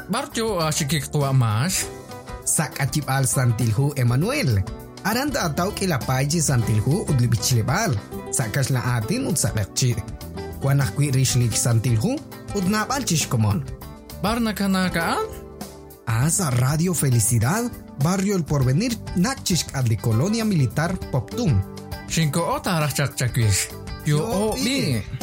Barjo sikik tua mas. Sak acip al santilhu Emmanuel. Aranda atau kilapaji santilhu udli bichlebal. Sakas la atin ud sakakchi. Wanak kwi rishlik santilhu ud napal chishkomon. Barna kanakaan? Asa Radio Felicidad, Barrio El Porvenir, Nachishk ad de Colonia Militar Poptum. Shinko ota rachak chakwish. Yo o bi.